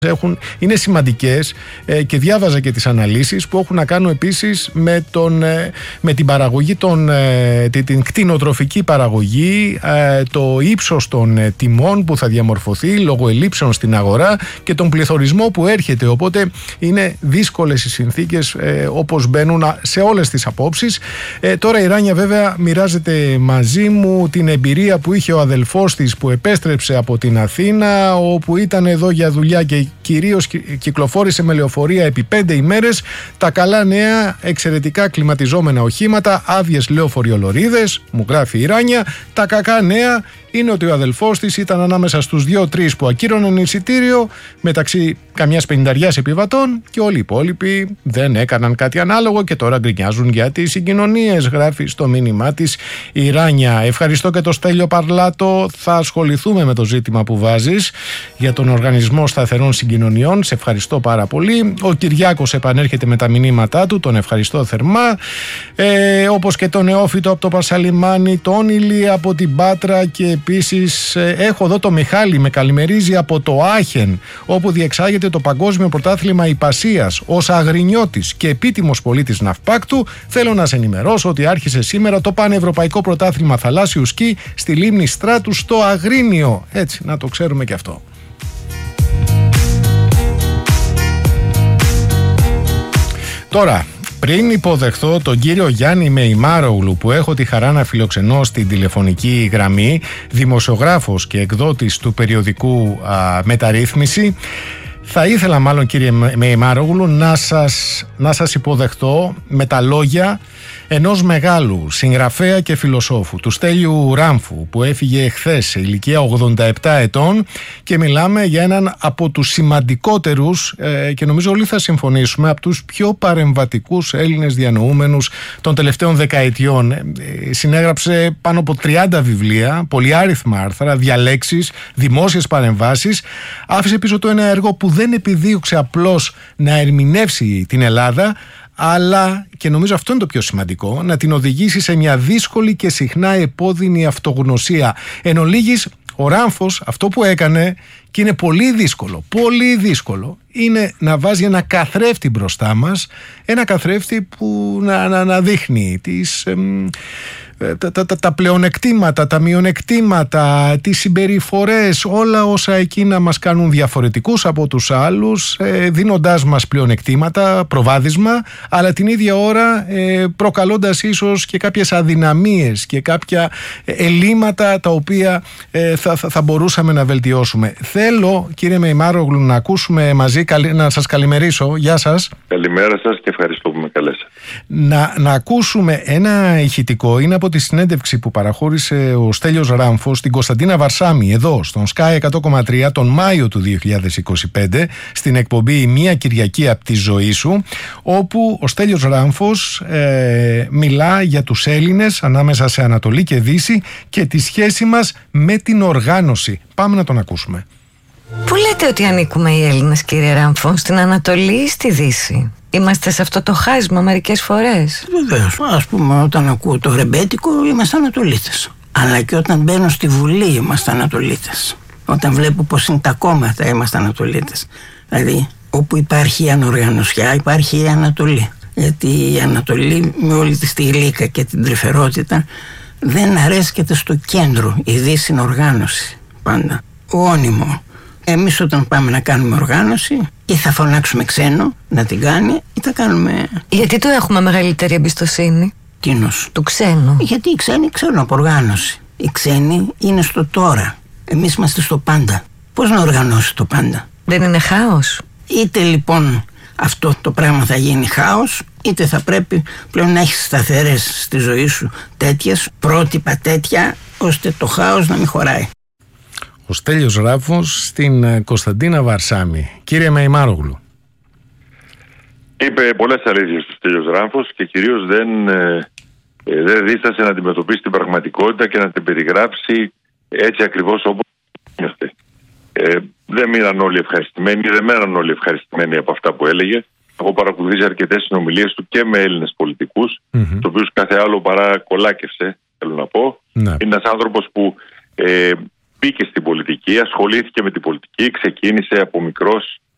είναι σημαντικές και διάβαζα και τις αναλύσεις που έχουν να κάνουν επίσης με την παραγωγή, την κτηνοτροφική παραγωγή, το ύψος των τιμών που θα διαμορφωθεί λόγω ελλείψεων στην αγορά και τον πληθωρισμό που έρχεται. Οπότε είναι δύσκολες οι συνθήκες όπως μπαίνουν σε όλες τις απόψεις. Τώρα η Ράνια βέβαια μοιράζεται μαζί μου την εμπειρία που είχε ο αδελφός της που επέστρεψε από την Αθήνα, όπου ήταν εδώ για δουλειά και κυρίως κυκλοφόρησε με λεωφορεία επί 5 ημέρες. Τα καλά νέα, εξαιρετικά κλιματιζόμενα οχήματα, άδειες λεωφοριολωρίδες, μου γράφει η Ράνια. Τα κακά νέα είναι ότι ο αδελφός της ήταν ανάμεσα στους 2-3 που ακύρωναν εισιτήριο, μεταξύ καμιάς 50 επιβατών, και όλοι οι υπόλοιποι δεν έκαναν κάτι ανάλογο και τώρα γκρινιάζουν για τις συγκοινωνίες, γράφει στο μήνυμά της η Ράνια. Ευχαριστώ και το Στέλιο Παρλάτο. Θα ασχοληθούμε με το ζήτημα που βάζεις για τον Οργανισμό Σταθερών Συγκοινωνιών. Σε ευχαριστώ πάρα πολύ. Ο Κυριάκος επανέρχεται με τα μηνύματά του. Τον ευχαριστώ θερμά. Όπως και τον Νεόφυτο από το Πασαλιμάνι, τον Ηλί από την Πάτρα, και επίσης έχω εδώ το Μιχάλη, με καλημερίζει από το Άχεν, όπου διεξάγεται το Παγκόσμιο Πρωτάθλημα Ιππασίας. Ως αγρινιώτης και επίτιμος πολίτης ναυπάκτου, θέλω να σε ενημερώσω ότι άρχισε σήμερα το Πανευρωπαϊκό Πρωτάθλημα Θαλάσσιου Σκι στη λίμνη Στράτου στο Αγρίνιο. Έτσι, να το ξέρουμε και αυτό. Τώρα, πριν υποδεχθώ τον κύριο Γιάννη Μεϊμάρογλου, που έχω τη χαρά να φιλοξενώ στην τηλεφωνική γραμμή, δημοσιογράφος και εκδότης του περιοδικού Μεταρρύθμιση, θα ήθελα μάλλον, κύριε Μεϊμάρογλου, να σας υποδεχτώ με τα λόγια ενός μεγάλου συγγραφέα και φιλοσόφου, του Στέλιου Ράμφου, που έφυγε εχθές σε ηλικία 87 ετών, και μιλάμε για έναν από τους σημαντικότερους και νομίζω όλοι θα συμφωνήσουμε, από τους πιο παρεμβατικούς Έλληνες διανοούμενους των τελευταίων δεκαετιών. Συνέγραψε πάνω από 30 βιβλία, πολυάριθμα άρθρα, διαλέξεις, δημόσιες παρεμβάσεις. Άφησε πίσω του ένα έργο που δεν επιδίωξε απλώς να ερμηνεύσει την Ελλάδα, αλλά, και νομίζω αυτό είναι το πιο σημαντικό, να την οδηγήσει σε μια δύσκολη και συχνά επώδυνη αυτογνωσία. Εν ολίγης, ο Ράμφος αυτό που έκανε, και είναι πολύ δύσκολο, είναι να βάζει ένα καθρέφτη μπροστά μας, ένα καθρέφτη που να δείχνει τα πλεονεκτήματα, τα μειονεκτήματα, τις συμπεριφορές, όλα όσα εκείνα μας κάνουν διαφορετικούς από τους άλλους, δίνοντάς μας πλεονεκτήματα, προβάδισμα, αλλά την ίδια ώρα προκαλώντας ίσως και κάποιες αδυναμίες και κάποια ελλείμματα τα οποία θα μπορούσαμε να βελτιώσουμε. Θέλω, κύριε Μεϊμάρογλου, να ακούσουμε μαζί, να σας καλημερίσω. Γεια σας. Καλημέρα σας και ευχαριστώ που με καλέσατε. Να ακούσουμε ένα ηχητικό, είναι από τη συνέντευξη που παραχώρησε ο Στέλιος Ράμφος στην Κωνσταντίνα Βαρσάμι, εδώ στον Sky 100,3 τον Μάιο του 2025, στην εκπομπή «Μια Κυριακή από τη ζωή σου», όπου ο Στέλιος Ράμφος μιλά για τους Έλληνες ανάμεσα σε Ανατολή και Δύση και τη σχέση μας με την οργάνωση. Πάμε να τον ακούσουμε. Πού λέτε ότι ανήκουμε οι Έλληνες, κύριε Ράμφο, στην Ανατολή ή στη Δύση? Είμαστε σε αυτό το χάσμα μερικές φορές. Βεβαίως. Ας πούμε, όταν ακούω το ρεμπέτικο, είμαστε Ανατολίτες. Αλλά και όταν μπαίνω στη Βουλή, είμαστε Ανατολίτες. Όταν βλέπω πως είναι τα κόμματα, είμαστε Ανατολίτες. Δηλαδή, όπου υπάρχει η ανοργανωσιά, υπάρχει η Ανατολή. Γιατί η Ανατολή, με όλη τη γλύκα και την τρυφερότητα, δεν αρέσκεται στο κέντρο. Η Δύση είναι οργάνωση. Πάντα. Όνιμο. Εμείς όταν πάμε να κάνουμε οργάνωση, ή θα φωνάξουμε ξένο να την κάνει, ή θα κάνουμε... Γιατί του έχουμε μεγαλύτερη εμπιστοσύνη? Τίνος? Του ξένου. Γιατί οι ξένοι ξέρουν από οργάνωση. Οι ξένοι είναι στο τώρα. Εμείς είμαστε στο πάντα. Πώς να οργανώσει το πάντα? Δεν είναι χάος? Είτε λοιπόν αυτό το πράγμα θα γίνει χάος, είτε θα πρέπει πλέον να έχεις σταθερές στη ζωή σου τέτοιες, πρότυπα τέτοια, ώστε το χάος να μην χωράει. Ο Στέλιος Ράμφος στην Κωνσταντίνα Βαρσάμι. Κύριε Μεϊμάρογλου. Είπε πολλές αλήθειες ο Στέλιος Ράμφος και κυρίως δεν δίστασε να αντιμετωπίσει την πραγματικότητα και να την περιγράψει έτσι ακριβώς όπως είμαστε. Δεν μείναν όλοι ευχαριστημένοι, δεν μέναν όλοι ευχαριστημένοι από αυτά που έλεγε. Έχω παρακολουθήσει αρκετές συνομιλίες του και με Έλληνες πολιτικούς, τους οποίους κάθε άλλο παρά κολάκευσε, θέλω να πω. Είναι ένας άνθρωπος που μπήκε στην πολιτική, ασχολήθηκε με την πολιτική, ξεκίνησε από μικρός